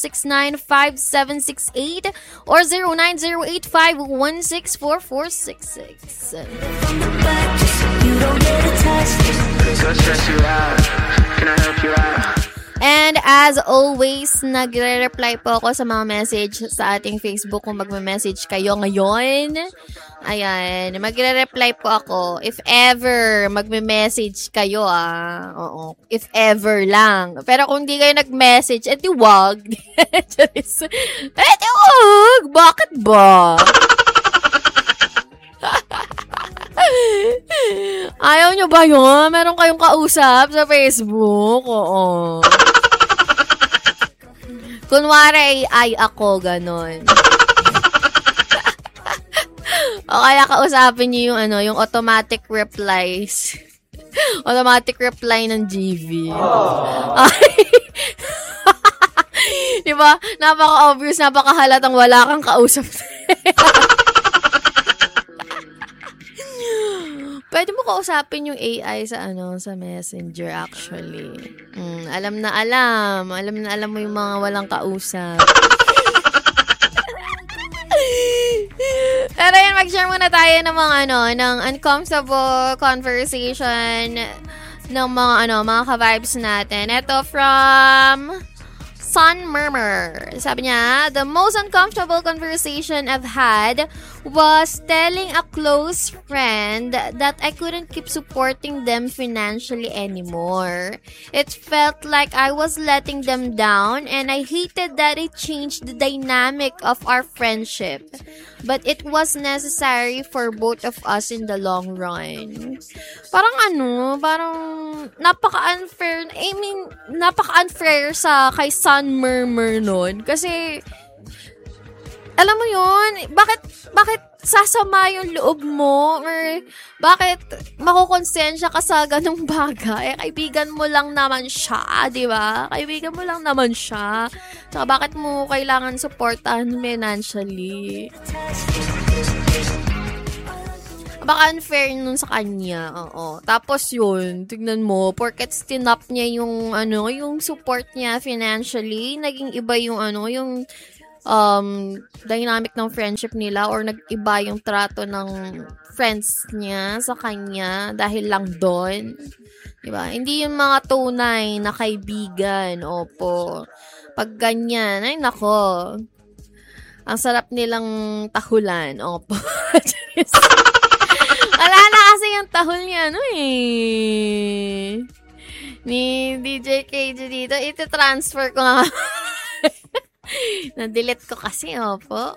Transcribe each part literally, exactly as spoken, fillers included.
six nine five seven six eight or zero nine zero eight five one six four four six six. And as always, nagre-reply po ako sa mga message sa ating Facebook kung magme-message kayo ngayon. Ayan, magre-reply po ako if ever magme-message kayo ah. Oo, if ever lang. Pero kung di kayo nag-message, edi wag. Edi wag. Bakit ba? Ayaw nyo ba yun? Meron kayong kausap sa Facebook? Oo. Kunwari ay ako, ganon. O kaya kausapin nyo yung ano, yung automatic replies. Automatic reply ng G V. Diba? Napaka-obvious, napakahalatang wala kang kausap. Pwede mo kausapin yung A I sa ano, sa Messenger actually. Mm, alam na alam. Alam na alam mo yung mga walang kausap. Pero yun, mag-share muna tayo ng mga ano, ng uncomfortable conversation ng mga ano, mga ka-vibes natin. Ito from Sun Murmur. Sabi niya, the most uncomfortable conversation I've had was telling a close friend that I couldn't keep supporting them financially anymore. It felt like I was letting them down and I hated that it changed the dynamic of our friendship. But it was necessary for both of us in the long run. Parang ano, parang napaka-unfair, I mean, napaka-unfair sa kay Sun Murmur nun. Kasi, alam mo yun, bakit, bakit sasama yung loob mo? Or bakit makukonsensya ka sa ganung bagay? Kaibigan mo lang naman siya, di ba? Kaibigan mo lang naman siya. Tsaka bakit mo kailangan supportahan financially? Baka unfair nun sa kanya, oo. Tapos yun, tignan mo, porket stinap niya yung, ano, yung support niya financially, naging iba yung, ano, yung, um, dynamic ng friendship nila or nag-iba yung trato ng friends niya sa kanya dahil lang doon. Diba? Hindi yung mga tunay na kaibigan, opo. Pag ganyan, ay nako, ang sarap nilang tahulan, opo. Wala na kasi yung tahol niya, ano eh. Ni D J K J dito. Ito-transfer ko nga. Na-delete ko kasi, opo.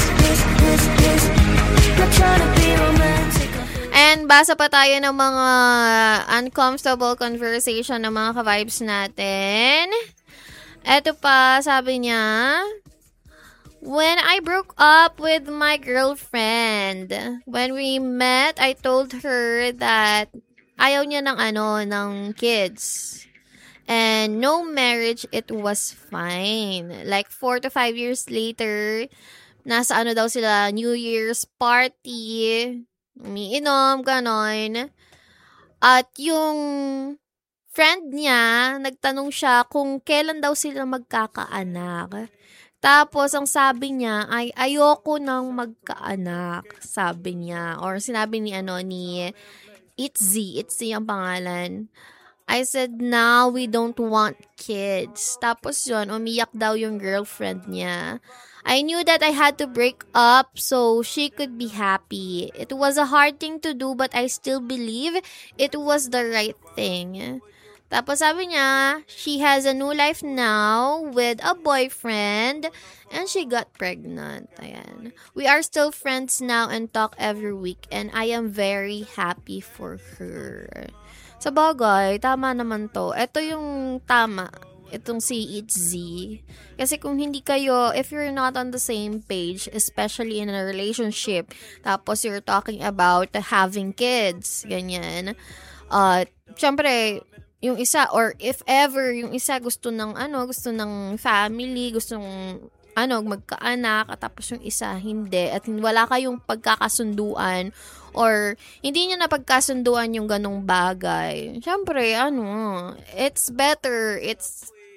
And basa pa tayo ng mga uncomfortable conversation ng mga ka-vibes natin. Eto pa, sabi niya, when I broke up with my girlfriend, when we met, I told her that ayaw niya ng ano, ng kids. And no marriage, it was fine. Like four to five years later, nasa ano daw sila, New Year's party, umiinom, ganon. At yung friend niya, nagtanong siya kung kailan daw sila magkakaanak. Tapos, ang sabi niya ay, ayoko nang magkaanak, sabi niya. Or sinabi ni, ano, ni Itzy, Itzy ang pangalan. I said, now we don't want kids. Tapos yun, umiyak daw yung girlfriend niya. I knew that I had to break up so she could be happy. It was a hard thing to do, but I still believe it was the right thing. Tapos sabi niya, she has a new life now with a boyfriend and she got pregnant. Ayan. We are still friends now and talk every week and I am very happy for her. Sa bagay, tama naman to. Ito yung tama. Itong si Itzy. Kasi kung hindi kayo, if you're not on the same page, especially in a relationship, tapos you're talking about having kids, ganyan. Uh, syempre, yung isa, or if ever, yung isa gusto ng, ano, gusto ng family, gusto ng, ano, magkaanak, at tapos yung isa, hindi, at wala kayong pagkakasunduan, or hindi nyo na pagkasunduan yung ganong bagay. Siyempre, ano, it's better, it's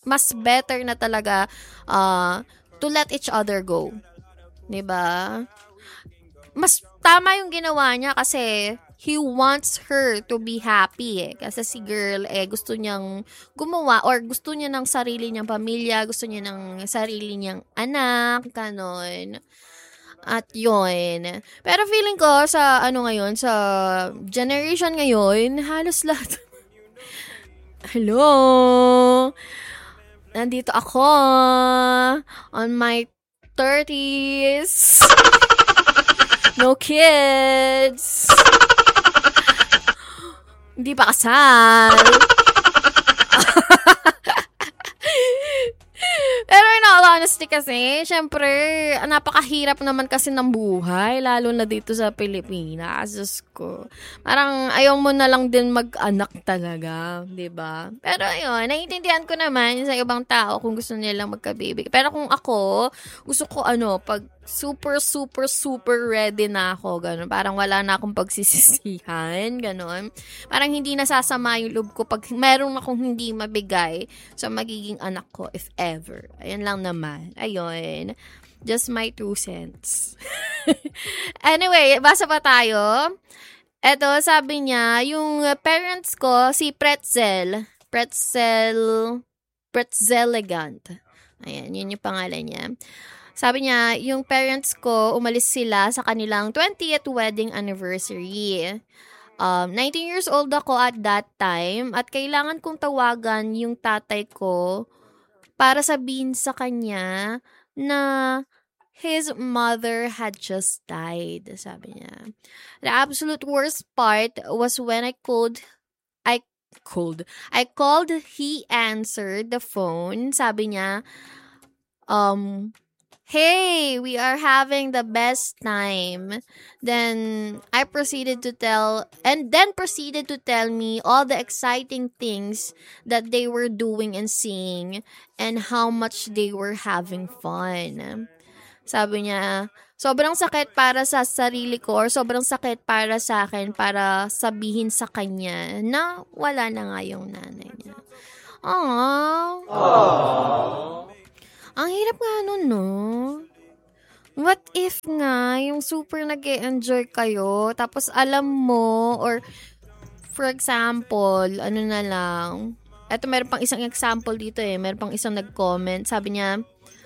mas better na talaga uh, to let each other go. Diba? Mas tama yung ginawa niya kasi he wants her to be happy eh. Kasi si girl eh gusto niyang gumawa or gusto niya ng sarili niyang pamilya, gusto niya ng sarili niyang anak, ganon. At yun. Pero feeling ko sa ano ngayon, sa generation ngayon, halos lahat. Hello! Nandito ako on my thirties. No kids. Hindi pa kasal. Pero in all honesty kasi, syempre, napakahirap naman kasi ng buhay, lalo na dito sa Pilipinas. Diyos ko. Parang ayaw mo na lang din mag-anak talaga, di ba? Pero ayun, naiintindihan ko naman sa ibang tao kung gusto nilang magka-baby. Pero kung ako, gusto ko ano, pag super, super, super ready na ako, gano'n. Parang wala na akong pagsisisihan, gano'n. Parang hindi nasasama yung loob ko pag meron akong hindi mabigay sa magiging anak ko, if ever. Ayun lang naman. Ayun. Just my two cents. Anyway, basa pa tayo. Eto, sabi niya, yung parents ko, si Pretzel. Pretzel, Pretzelegant. Ayan, yun yung pangalan niya. Sabi niya, yung parents ko, umalis sila sa kanilang twentieth wedding anniversary. Um, nineteen years old ako at that time at kailangan kong tawagan yung tatay ko para sabihin sa kanya na his mother had just died, sabi niya. The absolute worst part was when I called, I called, I called, he answered the phone, sabi niya, um, hey, we are having the best time. Then I proceeded to tell, and then proceeded to tell me all the exciting things that they were doing and seeing and how much they were having fun. Sabi niya, sobrang sakit para sa sarili ko or sobrang sakit para sa akin para sabihin sa kanya na wala na nga yung nanay niya. Aww. Aww. Ang hirap nga nun, no? What if nga, yung super nag-e-enjoy kayo, tapos alam mo, or for example, ano na lang, eto meron pang isang example dito eh, meron pang isang nag-comment, sabi niya,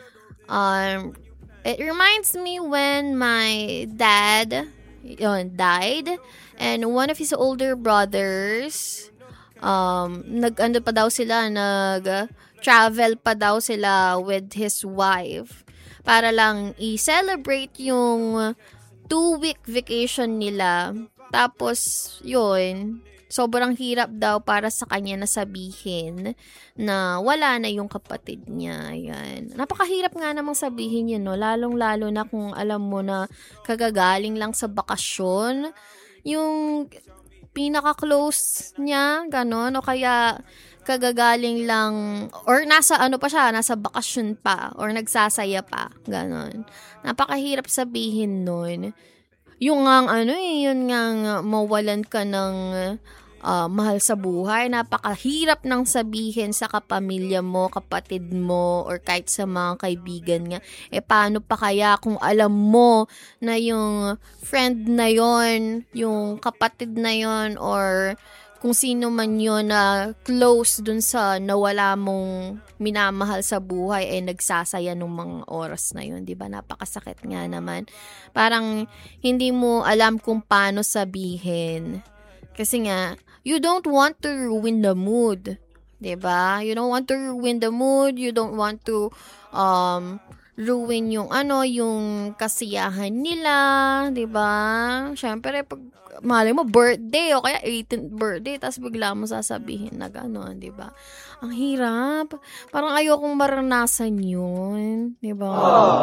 um, it reminds me when my dad yun, died, and one of his older brothers, um, nag-ano pa daw sila, nag- travel pa daw sila with his wife para lang i-celebrate yung two-week vacation nila. Tapos, yun, sobrang hirap daw para sa kanya na sabihin na wala na yung kapatid niya. Yan. Napakahirap nga namang sabihin yun, no? Lalong-lalo na kung alam mo na kagagaling lang sa bakasyon. Yung pinaka-close niya, ganon, o kaya kagagaling lang, or nasa ano pa siya, nasa bakasyon pa, or nagsasaya pa, ganon. Napakahirap sabihin nun. Yung ngang ano eh, yun ngang mawalan ka ng uh, mahal sa buhay, napakahirap nang sabihin sa kapamilya mo, kapatid mo, or kahit sa mga kaibigan nga. Eh, paano pa kaya kung alam mo na yung friend na yon, yung kapatid na yon, or kung sino man yun na close dun sa nawala mong minamahal sa buhay ay eh, nagsasaya nung mga oras na yun, di ba? Napakasakit nga naman. Parang hindi mo alam kung paano sabihin. Kasi nga, you don't want to ruin the mood. Di ba? You don't want to ruin the mood. You don't want to um ruin yung ano, yung kasiyahan nila, di ba? Syempre, pag malay mo, birthday o kaya eighteenth birthday, tapos bigla mo sasabihin na gano'n, di ba? Ang hirap. Parang ayokong maranasan yun, di ba?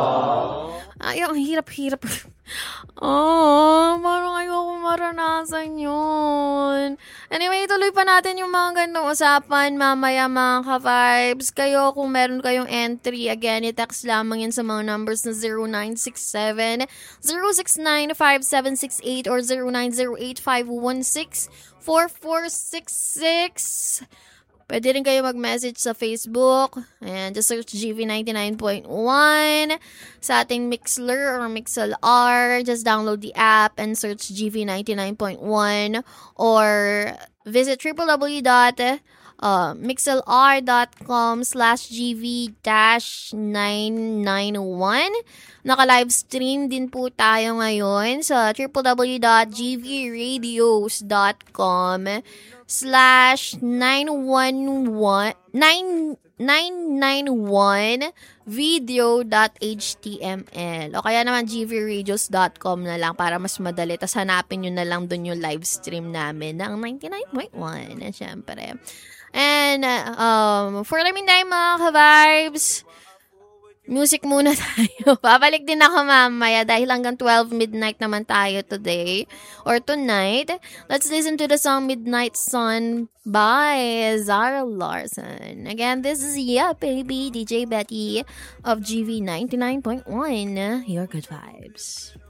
Ayaw, ang hirap-hirap. Oh, parang ayokong maranasan yun. Anyway, tuloy pa natin yung mga ganitong usapan mamaya mga ka-vibes. Kayo, kung meron kayong entry, again, i-text lamang yun sa mga numbers na zero nine six seven, zero six nine, five seven six eight or zero nine zero eight, five one six, four four six six. Pwede rin kayo mag-message sa Facebook. Ayan, just search G V ninety-nine point one. Sa ating Mixler or MixLR, just download the app and search G V ninety-nine point one. Or visit w w w dot mixlr.com slash gv dash nine nine one. Naka-live stream din po tayo ngayon sa w w w dot g v radios dot com slash nine one one nine nine one video.html o kaya naman g v radios dot com na lang para mas madali. Tas hanapin nyo na lang dun yung live stream namin ng ninety-nine point one. Siyempre. And um, for the meantime mga ka-vibes, music muna tayo. Babalik din ako mamaya dahil hanggang twelve midnight naman tayo today or tonight. Let's listen to the song Midnight Sun by Zara Larsson. Again, this is Yeah Baby, D J Betty of G V ninety-nine point one, your good vibes.